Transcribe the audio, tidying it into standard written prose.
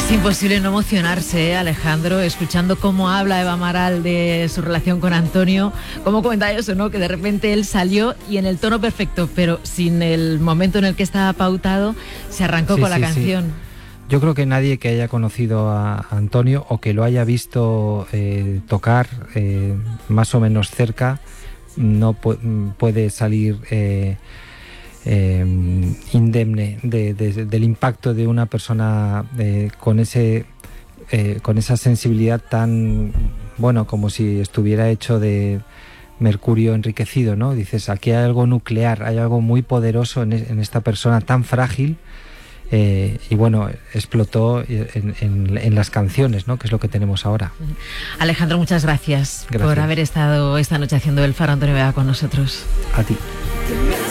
Es imposible no emocionarse, Alejandro, escuchando cómo habla Eva Amaral de su relación con Antonio, cómo comenta eso, ¿no? Que de repente él salió y en el tono perfecto, pero sin el momento en el que estaba pautado, se arrancó con la canción. Sí. Yo creo que nadie que haya conocido a Antonio o que lo haya visto tocar más o menos cerca no puede salir indemne del impacto de una persona con esa sensibilidad tan, bueno, como si estuviera hecho de mercurio enriquecido, ¿no? Dices, aquí hay algo nuclear, hay algo muy poderoso en esta persona tan frágil. Y bueno, explotó en las canciones, ¿no? Que es lo que tenemos ahora. Alejandro, muchas gracias por haber estado esta noche haciendo El Faro Antonio Vega con nosotros. A ti.